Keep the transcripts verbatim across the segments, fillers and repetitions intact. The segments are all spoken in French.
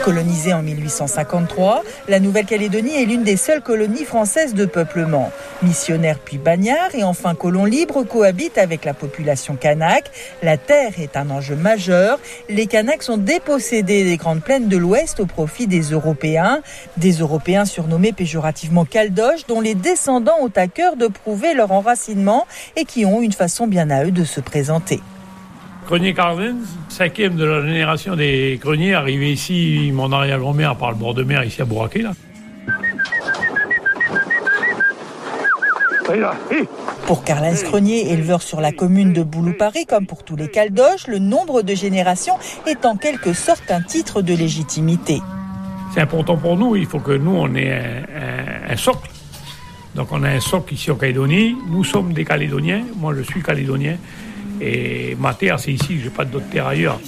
Colonisée en mille huit cent cinquante-trois, la Nouvelle-Calédonie est l'une des seules colonies françaises de peuplement. Missionnaires puis bagnards et enfin colons libres cohabitent avec la population kanak. La terre est un enjeu majeur. Les Kanaks sont dépossédés des grandes plaines de l'Ouest au profit des Européens. Des Européens surnommés péjorativement Caldoches, dont les descendants ont à cœur de prouver leur enracinement et qui ont une façon bien à eux de se présenter. Grenier Cardens, cinquième de la génération des greniers, arrivé ici, mon arrière-grand-mère par le bord de mer, ici à Bouraké, là. Pour Karl-Heinz Grenier, éleveur sur la commune de Boulou-Paris, comme pour tous les Caldoches, le nombre de générations est en quelque sorte un titre de légitimité. C'est important pour nous, il faut que nous, on ait un, un, un socle. Donc on a un socle ici en Calédonie, nous sommes des Calédoniens, moi je suis Calédonien. Et ma terre, c'est ici, je n'ai pas d'autre terre ailleurs.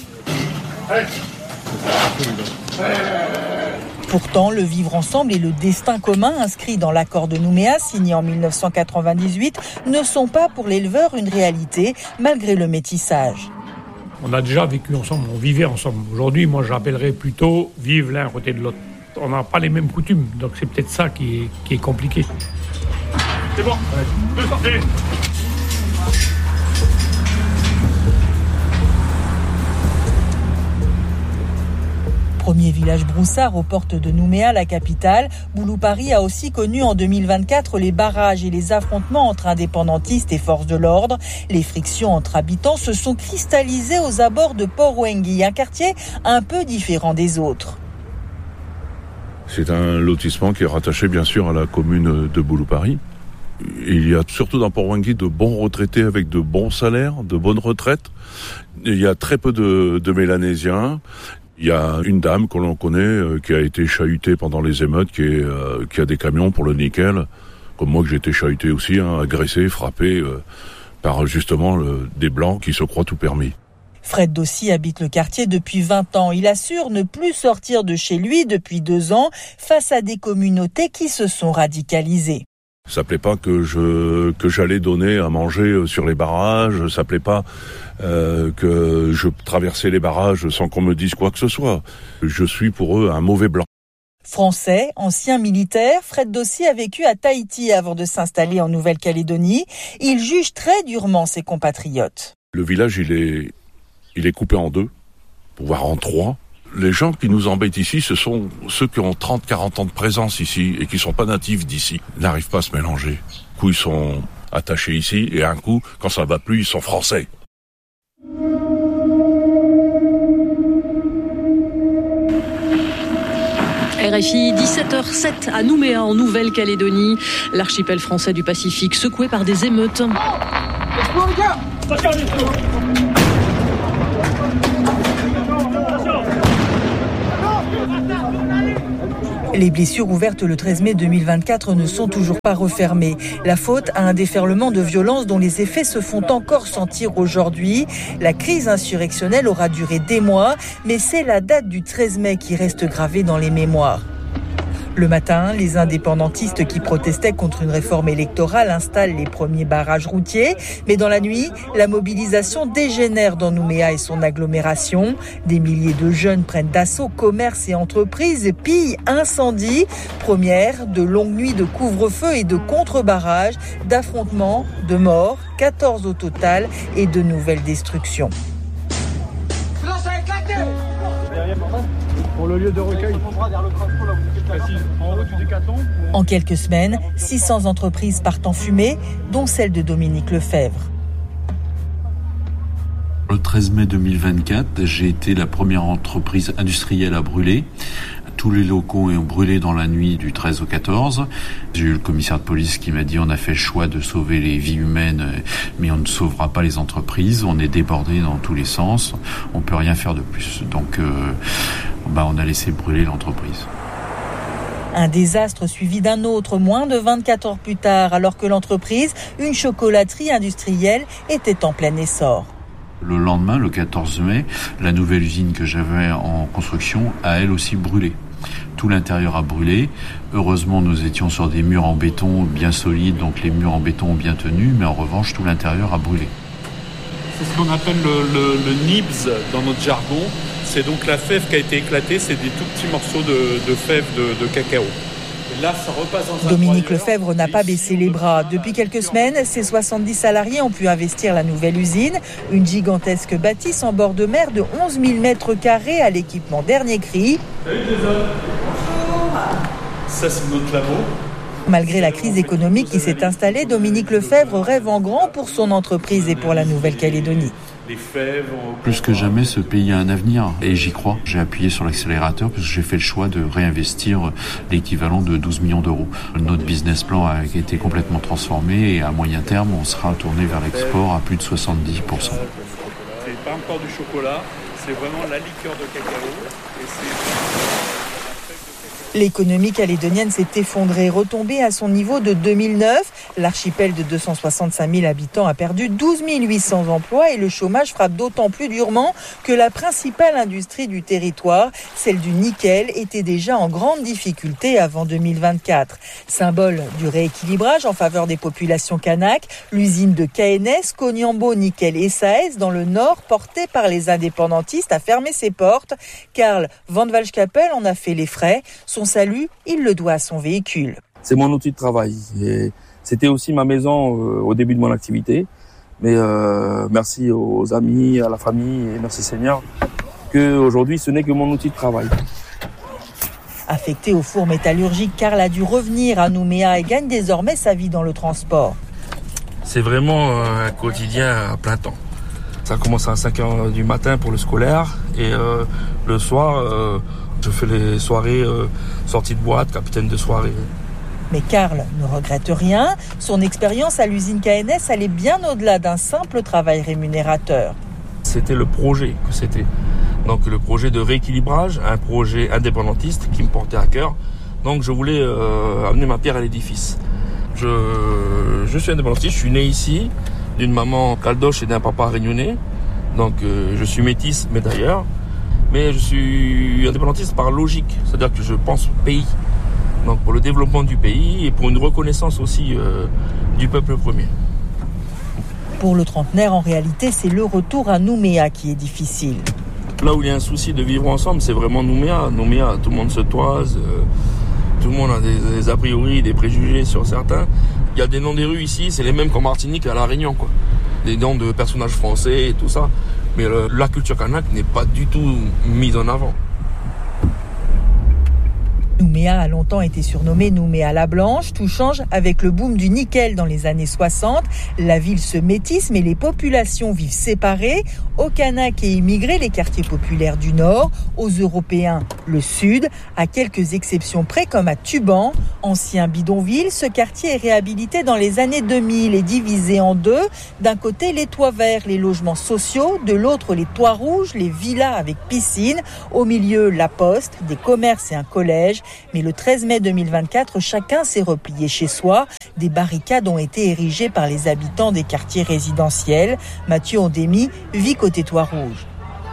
Pourtant, le vivre ensemble et le destin commun inscrit dans l'accord de Nouméa, signé en mille neuf cent quatre-vingt-dix-huit, ne sont pas pour l'éleveur une réalité, malgré le métissage. On a déjà vécu ensemble, on vivait ensemble. Aujourd'hui, moi, j'appellerais plutôt vivre l'un à côté de l'autre. On n'a pas les mêmes coutumes, donc c'est peut-être ça qui est, qui est compliqué. C'est bon, deux sorties. Premier village broussard aux portes de Nouméa, la capitale, Boulou-Paris a aussi connu en deux mille vingt-quatre les barrages et les affrontements entre indépendantistes et forces de l'ordre. Les frictions entre habitants se sont cristallisées aux abords de Port-Wengui, un quartier un peu différent des autres. C'est un lotissement qui est rattaché bien sûr à la commune de Boulou-Paris. Il y a surtout dans Port-Wengui de bons retraités avec de bons salaires, de bonnes retraites. Il y a très peu de, de Mélanésiens. Il y a une dame que l'on connaît euh, qui a été chahutée pendant les émeutes, qui, est, euh, qui a des camions pour le nickel, comme moi que j'ai été chahuté aussi, hein, agressé, frappé euh, par justement le, des blancs qui se croient tout permis. Fred Dossi habite le quartier depuis vingt ans. Il assure ne plus sortir de chez lui depuis deux ans face à des communautés qui se sont radicalisées. Ça plaît pas que je que j'allais donner à manger sur les barrages. Ça plaît pas euh, que je traversais les barrages sans qu'on me dise quoi que ce soit. Je suis pour eux un mauvais blanc. Français, ancien militaire, Fred Dossi a vécu à Tahiti avant de s'installer en Nouvelle-Calédonie. Il juge très durement ses compatriotes. Le village, il est il est coupé en deux, voire en trois. Les gens qui nous embêtent ici, ce sont ceux qui ont trente, quarante ans de présence ici et qui ne sont pas natifs d'ici. Ils n'arrivent pas à se mélanger. Un coup, ils sont attachés ici et un coup, quand ça ne va plus, ils sont français. R F I, dix-sept heures sept à Nouméa, en Nouvelle-Calédonie. L'archipel français du Pacifique secoué par des émeutes. Les blessures ouvertes le treize mai deux mille vingt-quatre ne sont toujours pas refermées. La faute à un déferlement de violence dont les effets se font encore sentir aujourd'hui. La crise insurrectionnelle aura duré des mois, mais c'est la date du treize mai qui reste gravée dans les mémoires. Le matin, les indépendantistes qui protestaient contre une réforme électorale installent les premiers barrages routiers. Mais dans la nuit, la mobilisation dégénère dans Nouméa et son agglomération. Des milliers de jeunes prennent d'assaut commerces et entreprises, pillent, incendient. Première, de longues nuits de couvre-feu et de contre-barrages, d'affrontements, de morts, quatorze au total et de nouvelles destructions. Pour le lieu de recueil. En quelques semaines, six cents entreprises partent en fumée, dont celle de Dominique Lefebvre. Le treize mai deux mille vingt-quatre, j'ai été la première entreprise industrielle à brûler. Tous les locaux ont brûlé dans la nuit du treize au quatorze. J'ai eu le commissaire de police qui m'a dit on a fait le choix de sauver les vies humaines, mais on ne sauvera pas les entreprises. On est débordé dans tous les sens. On peut rien faire de plus. Donc, euh, bah, on a laissé brûler l'entreprise. Un désastre suivi d'un autre moins de vingt-quatre heures plus tard, alors que l'entreprise, une chocolaterie industrielle, était en plein essor. Le lendemain, le quatorze mai, la nouvelle usine que j'avais en construction a elle aussi brûlé. Tout l'intérieur a brûlé. Heureusement, nous étions sur des murs en béton bien solides, donc les murs en béton ont bien tenu, mais en revanche, tout l'intérieur a brûlé. C'est ce qu'on appelle le, le, le N I B S dans notre jargon. C'est donc la fève qui a été éclatée, c'est des tout petits morceaux de, de fève de, de cacao. Et là, ça repasse dans un Dominique broyeur. Lefebvre n'a pas baissé les bras. Depuis quelques semaines, ses soixante-dix salariés ont pu investir la nouvelle usine, une gigantesque bâtisse en bord de mer de onze mille mètres carrés à l'équipement dernier cri. Salut Jason. Bonjour. Ça, c'est notre labo. Malgré la crise économique qui s'est installée, Dominique Lefebvre rêve en grand pour son entreprise et pour la Nouvelle-Calédonie. Les fèves. Plus que jamais, ce pays a un avenir et j'y crois. J'ai appuyé sur l'accélérateur parce que j'ai fait le choix de réinvestir l'équivalent de douze millions d'euros. Notre business plan a été complètement transformé et à moyen terme, on sera tourné vers l'export à plus de soixante-dix pour cent. C'est pas encore du chocolat, c'est vraiment la liqueur de cacao. Et c'est... L'économie calédonienne s'est effondrée, retombée à son niveau de deux mille neuf. L'archipel de deux cent soixante-cinq mille habitants a perdu douze mille huit cents emplois et le chômage frappe d'autant plus durement que la principale industrie du territoire, celle du nickel, était déjà en grande difficulté avant deux mille vingt-quatre. Symbole du rééquilibrage en faveur des populations kanak, l'usine de K N S, Koniambo Nickel S A S, dans le nord, portée par les indépendantistes, a fermé ses portes. Karl Van Walschkapel en a fait les frais. Son salut, il le doit à son véhicule. C'est mon outil de travail. Et c'était aussi ma maison euh, au début de mon activité. Mais euh, merci aux amis, à la famille et merci Seigneur qu'aujourd'hui ce n'est que mon outil de travail. Affecté au four métallurgique, Karl a dû revenir à Nouméa et gagne désormais sa vie dans le transport. C'est vraiment un quotidien à plein temps. Ça commence à cinq heures du matin pour le scolaire et euh, le soir... Euh, Je fais les soirées euh, sorties de boîte, capitaine de soirée. Mais Karl ne regrette rien. Son expérience à l'usine K N S allait bien au-delà d'un simple travail rémunérateur. C'était le projet que c'était. Donc le projet de rééquilibrage, un projet indépendantiste qui me portait à cœur. Donc je voulais euh, amener ma pierre à l'édifice. Je, je suis indépendantiste, je suis né ici, d'une maman caldoche et d'un papa réunionnais. Donc euh, je suis métisse, mais d'ailleurs. Mais je suis indépendantiste par logique, c'est-à-dire que je pense au pays, donc pour le développement du pays et pour une reconnaissance aussi euh, du peuple premier. Pour le trentenaire, en réalité, c'est le retour à Nouméa qui est difficile. Là où il y a un souci de vivre ensemble, c'est vraiment Nouméa. Nouméa, tout le monde se toise, euh, tout le monde a des, des a priori, des préjugés sur certains. Il y a des noms des rues ici, c'est les mêmes qu'en Martinique et à La Réunion, quoi. Des noms de personnages français et tout ça. Mais le, la culture kanak n'est pas du tout mise en avant. Nouméa a longtemps été surnommée Nouméa la Blanche. Tout change avec le boom du nickel dans les années soixante. La ville se métisse, mais les populations vivent séparées. Aux Kanaks et immigrés, les quartiers populaires du Nord. Aux Européens, le Sud. À quelques exceptions près, comme à Tuban. Ancien bidonville, ce quartier est réhabilité dans les années deux mille et divisé en deux. D'un côté, les toits verts, les logements sociaux. De l'autre, les toits rouges, les villas avec piscine. Au milieu, la poste, des commerces et un collège. Mais le treize mai deux mille vingt-quatre, chacun s'est replié chez soi. Des barricades ont été érigées par les habitants des quartiers résidentiels. Mathieu Ondémy vit côté toit rouge.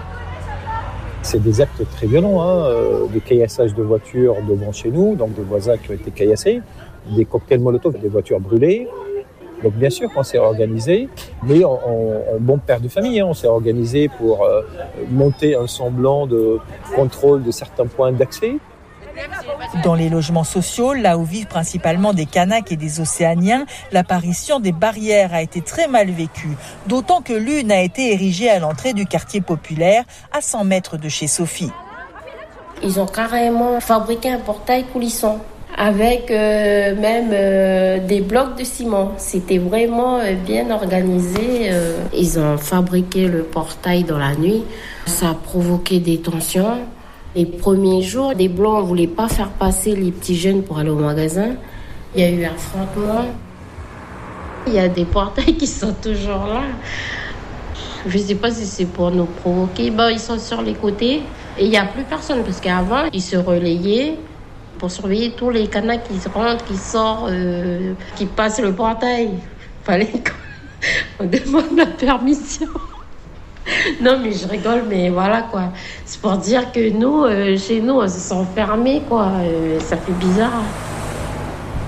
C'est des actes très violents, hein, des caillassages de voitures devant chez nous, donc des voisins qui ont été caillassés, des cocktails Molotov, des voitures brûlées. Donc bien sûr qu'on s'est organisé, mais en, en bon père de famille, hein, on s'est organisé pour euh, monter un semblant de contrôle de certains points d'accès. Dans les logements sociaux, là où vivent principalement des Kanaks et des Océaniens, l'apparition des barrières a été très mal vécue. D'autant que l'une a été érigée à l'entrée du quartier populaire, à cent mètres de chez Sophie. Ils ont carrément fabriqué un portail coulissant avec euh, même euh, des blocs de ciment. C'était vraiment euh, bien organisé. Euh. Ils ont fabriqué le portail dans la nuit. Ça a provoqué des tensions. Les premiers jours, les Blancs ne voulaient pas faire passer les petits jeunes pour aller au magasin. Il y a eu un affrontement. Il y a des portails qui sont toujours là. Je ne sais pas si c'est pour nous provoquer. Bon, ils sont sur les côtés et il n'y a plus personne parce qu'avant, ils se relayaient pour surveiller tous les Kanaks qui rentrent, qui sortent, euh, qui passent le portail. Il fallait qu'on demande la permission. Non, mais je rigole, mais voilà, quoi. C'est pour dire que nous, euh, chez nous, on se sent fermés, quoi. Euh, ça fait bizarre.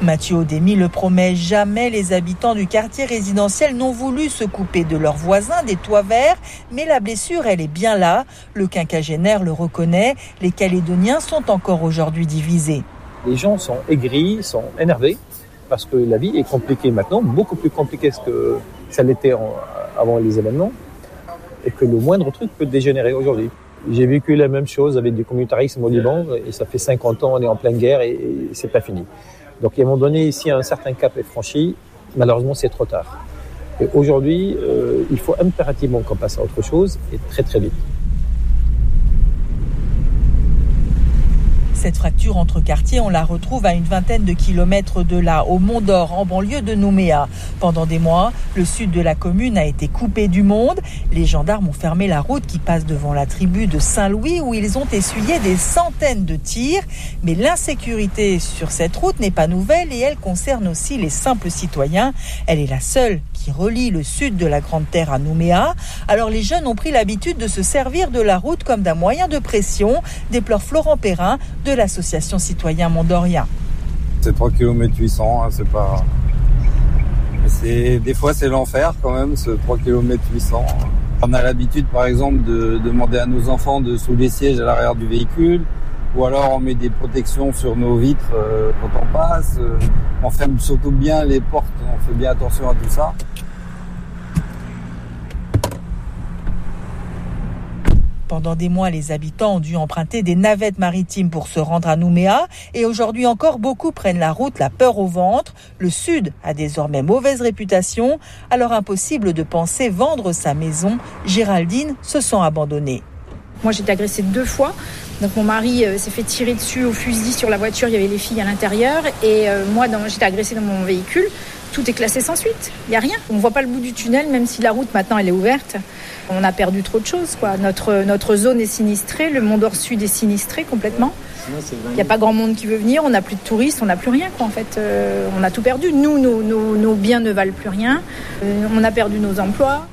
Mathieu Odemi le promet, jamais les habitants du quartier résidentiel n'ont voulu se couper de leurs voisins des toits verts, mais la blessure, elle est bien là. Le quinquagénaire le reconnaît, les Calédoniens sont encore aujourd'hui divisés. Les gens sont aigris, sont énervés, parce que la vie est compliquée maintenant, beaucoup plus compliquée que ça l'était en, avant les événements, et que le moindre truc peut dégénérer aujourd'hui. J'ai vécu la même chose avec du communautarisme au Liban, et ça fait cinquante ans, on est en pleine guerre, et, et c'est pas fini. Donc, à un moment donné, si un certain cap est franchi, malheureusement, c'est trop tard. Et aujourd'hui, euh, il faut impérativement qu'on passe à autre chose, et très très vite. Cette fracture entre quartiers, on la retrouve à une vingtaine de kilomètres de là, au Mont d'Or, en banlieue de Nouméa. Pendant des mois, le sud de la commune a été coupé du monde. Les gendarmes ont fermé la route qui passe devant la tribu de Saint-Louis, où ils ont essuyé des centaines de tirs. Mais l'insécurité sur cette route n'est pas nouvelle et elle concerne aussi les simples citoyens. Elle est la seule qui relie le sud de la Grande Terre à Nouméa. Alors les jeunes ont pris l'habitude de se servir de la route comme d'un moyen de pression, déplore Florent Perrin de l'association Citoyen Mondorien. C'est trois kilomètres huit cents, hein, c'est pas... C'est... Des fois c'est l'enfer quand même, ce trois kilomètres huit cents. On a l'habitude par exemple de demander à nos enfants de sous les sièges à l'arrière du véhicule, ou alors on met des protections sur nos vitres euh, quand on passe. Euh, on ferme surtout bien les portes, on fait bien attention à tout ça. Pendant des mois, les habitants ont dû emprunter des navettes maritimes pour se rendre à Nouméa. Et aujourd'hui encore, beaucoup prennent la route, la peur au ventre. Le Sud a désormais mauvaise réputation. Alors impossible de penser vendre sa maison. Géraldine se sent abandonnée. Moi, j'ai été agressée deux fois. Donc mon mari euh, s'est fait tirer dessus au fusil sur la voiture. Il y avait les filles à l'intérieur. Et euh, moi, dans, j'étais agressée dans mon véhicule. Tout est classé sans suite. Il n'y a rien. On ne voit pas le bout du tunnel, même si la route, maintenant, elle est ouverte. On a perdu trop de choses, quoi. Notre, notre zone est sinistrée. Le Mont d'Or Sud est sinistré complètement. Il n'y a pas grand monde qui veut venir. On n'a plus de touristes. On n'a plus rien, quoi, en fait. Euh, on a tout perdu. Nous, nos, nos, nos biens ne valent plus rien. Euh, on a perdu nos emplois.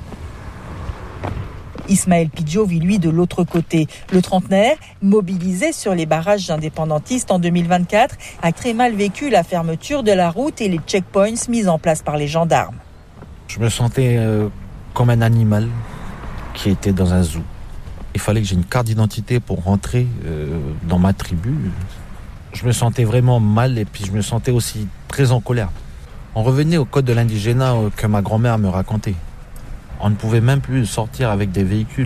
Ismaël Pidjo vit lui de l'autre côté. Le trentenaire, mobilisé sur les barrages indépendantistes en deux mille vingt-quatre, a très mal vécu la fermeture de la route et les checkpoints mis en place par les gendarmes. Je me sentais euh, comme un animal qui était dans un zoo. Il fallait que j'ai une carte d'identité pour rentrer euh, dans ma tribu. Je me sentais vraiment mal et puis je me sentais aussi très en colère. On revenait au code de l'indigénat euh, que ma grand-mère me racontait. On ne pouvait même plus sortir avec des véhicules.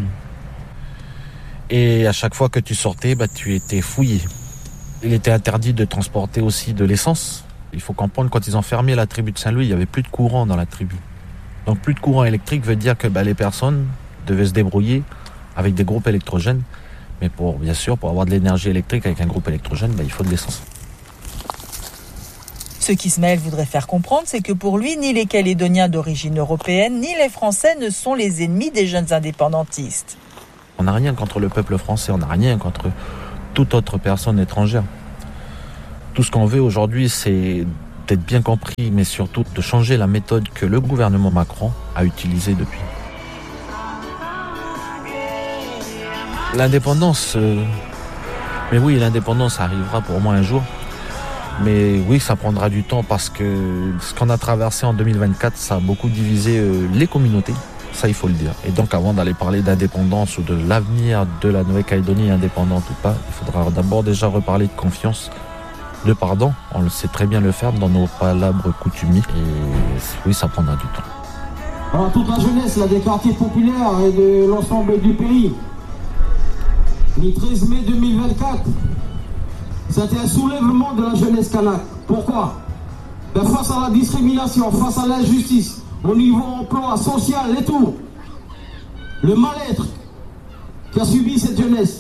Et à chaque fois que tu sortais, bah, tu étais fouillé. Il était interdit de transporter aussi de l'essence. Il faut comprendre, quand ils ont fermé la tribu de Saint-Louis, il n'y avait plus de courant dans la tribu. Donc plus de courant électrique veut dire que bah, les personnes devaient se débrouiller avec des groupes électrogènes. Mais pour, bien sûr, pour avoir de l'énergie électrique avec un groupe électrogène, bah, il faut de l'essence. Ce qu'Ismaël voudrait faire comprendre, c'est que pour lui, ni les Calédoniens d'origine européenne, ni les Français ne sont les ennemis des jeunes indépendantistes. On n'a rien contre le peuple français, on n'a rien contre toute autre personne étrangère. Tout ce qu'on veut aujourd'hui, c'est d'être bien compris, mais surtout de changer la méthode que le gouvernement Macron a utilisée depuis. L'indépendance, euh... mais oui, l'indépendance arrivera pour moi un jour. Mais oui, ça prendra du temps parce que ce qu'on a traversé en deux mille vingt-quatre, ça a beaucoup divisé euh, les communautés, ça il faut le dire. Et donc avant d'aller parler d'indépendance ou de l'avenir de la Nouvelle-Calédonie indépendante ou pas, il faudra d'abord déjà reparler de confiance, de pardon. On le sait très bien le faire dans nos palabres coutumiers et oui, ça prendra du temps. Alors toute la jeunesse là, des quartiers populaires et de l'ensemble du pays, le treize mai deux mille vingt-quatre, c'était un soulèvement de la jeunesse kanak. Pourquoi? Ben, face à la discrimination, face à l'injustice, au niveau emploi, social et tout, le mal-être qu'a subi cette jeunesse.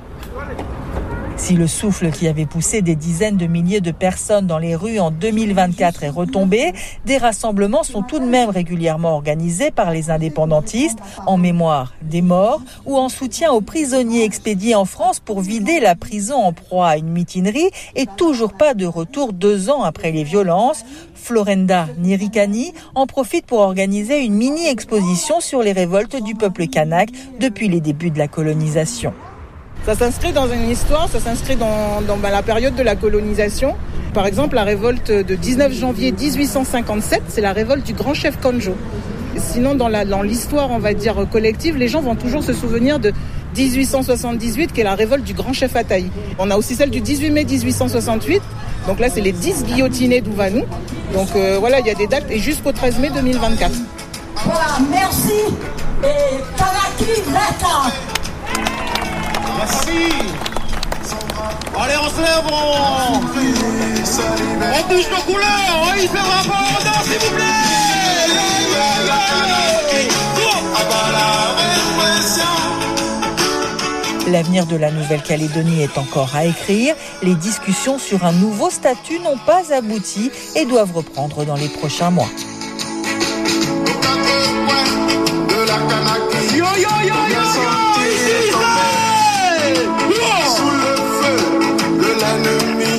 Si le souffle qui avait poussé des dizaines de milliers de personnes dans les rues en deux mille vingt-quatre est retombé, des rassemblements sont tout de même régulièrement organisés par les indépendantistes en mémoire des morts ou en soutien aux prisonniers expédiés en France pour vider la prison en proie à une mutinerie et toujours pas de retour deux ans après les violences. Florenda Nirikani en profite pour organiser une mini-exposition sur les révoltes du peuple kanak depuis les débuts de la colonisation. Ça s'inscrit dans une histoire, ça s'inscrit dans, dans bah, la période de la colonisation. Par exemple, la révolte de dix-neuf janvier dix-huit cent cinquante-sept, c'est la révolte du grand chef Konjo. Sinon, dans, la, dans l'histoire, on va dire, collective, les gens vont toujours se souvenir de dix-huit cent soixante-dix-huit, qui est la révolte du grand chef Ataï. On a aussi celle du dix-huit mai dix-huit cent soixante-huit. Donc là, c'est les dix guillotinés d'Ouvanou. Donc euh, voilà, il y a des dates, et jusqu'au treize mai deux mille vingt-quatre. Voilà, merci. Et Kanaki Veta. La famille. Allez, on se lève, on... on bouge nos couleurs, on y fait rapport, non, s'il vous plaît. L'avenir de la Nouvelle-Calédonie est encore à écrire. Les discussions sur un nouveau statut n'ont pas abouti et doivent reprendre dans les prochains mois. Yo, yo, yo, yo, yo, ici, Israël! Sous le feu de l'ennemi,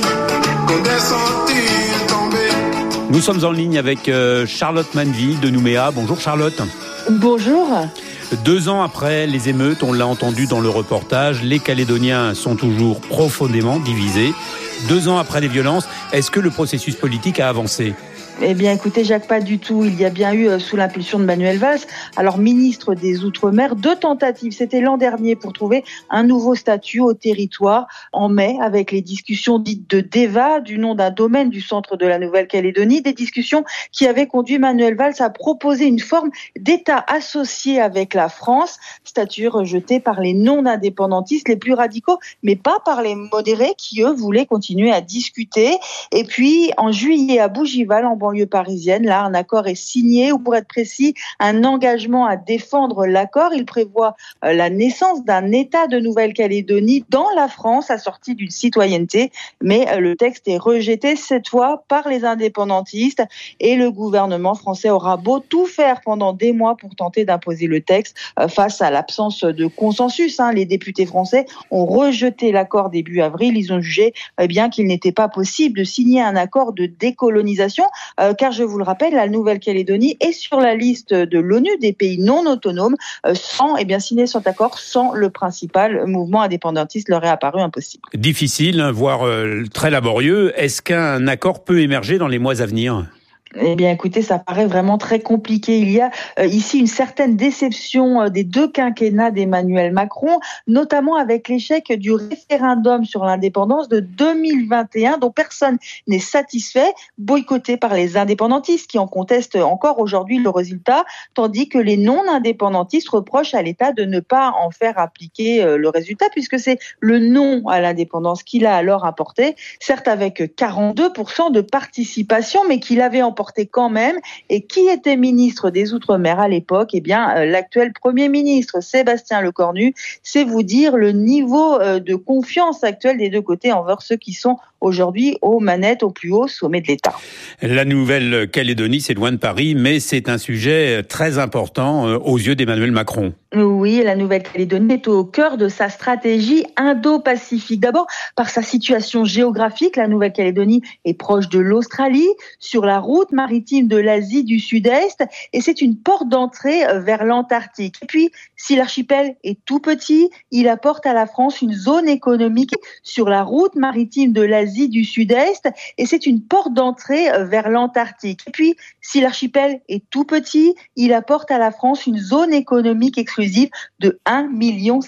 qu'en tomber. Nous sommes en ligne avec Charlotte Manville de Nouméa. Bonjour Charlotte. Bonjour. Deux ans après les émeutes, on l'a entendu dans le reportage, les Calédoniens sont toujours profondément divisés. Deux ans après les violences, est-ce que le processus politique a avancé ? Eh bien, écoutez, Jacques, pas du tout. Il y a bien eu, sous l'impulsion de Manuel Valls, alors ministre des Outre-mer, deux tentatives. C'était l'an dernier pour trouver un nouveau statut au territoire. En mai, avec les discussions dites de DEVA, du nom d'un domaine du centre de la Nouvelle-Calédonie, des discussions qui avaient conduit Manuel Valls à proposer une forme d'État associé avec la France, statut rejeté par les non-indépendantistes les plus radicaux, mais pas par les modérés qui, eux, voulaient continuer à discuter. Et puis, en juillet, à Bougival, en banlieue parisienne, là, un accord est signé, ou pour être précis, un engagement à défendre l'accord. Il prévoit euh, la naissance d'un État de Nouvelle-Calédonie dans la France, assorti d'une citoyenneté, mais euh, le texte est rejeté cette fois par les indépendantistes et le gouvernement français aura beau tout faire pendant des mois pour tenter d'imposer le texte euh, face à l'absence de consensus. Hein. Les députés français ont rejeté l'accord début avril. Ils ont jugé eh bien qu'il n'était pas possible de signer un accord de décolonisation. Euh, car je vous le rappelle, la Nouvelle-Calédonie est sur la liste de l'ONU des pays non autonomes, euh, sans, eh bien, signer cet accord sans le principal mouvement indépendantiste leur est apparu impossible. Difficile, voire euh, très laborieux. Est-ce qu'un accord peut émerger dans les mois à venir ? Eh bien, écoutez, ça paraît vraiment très compliqué. Il y a euh, ici une certaine déception euh, des deux quinquennats d'Emmanuel Macron, notamment avec l'échec du référendum sur l'indépendance de deux mille vingt et un, dont personne n'est satisfait, boycotté par les indépendantistes qui en contestent encore aujourd'hui le résultat, tandis que les non-indépendantistes reprochent à l'État de ne pas en faire appliquer euh, le résultat, puisque c'est le non à l'indépendance qu'il a alors apporté, certes avec quarante-deux pour cent de participation, mais qu'il avait emporté quand même. Et qui était ministre des Outre-mer à l'époque ? Eh bien, euh, l'actuel Premier ministre, Sébastien Lecornu. C'est vous dire le niveau euh, de confiance actuel des deux côtés envers ceux qui sont aujourd'hui aux manettes, au plus haut sommet de l'État. La Nouvelle-Calédonie, c'est loin de Paris, mais c'est un sujet très important euh, aux yeux d'Emmanuel Macron. Oui, la Nouvelle-Calédonie est au cœur de sa stratégie indo-pacifique. D'abord, par sa situation géographique, la Nouvelle-Calédonie est proche de l'Australie, sur la route maritime de l'Asie du Sud-Est, et c'est une porte d'entrée vers l'Antarctique. Et puis, si l'archipel est tout petit, il apporte à la France une zone économique sur la route maritime de l'Asie du Sud-Est, et c'est une porte d'entrée vers l'Antarctique. Et puis, si l'archipel est tout petit, il apporte à la France une zone économique exclusive de un million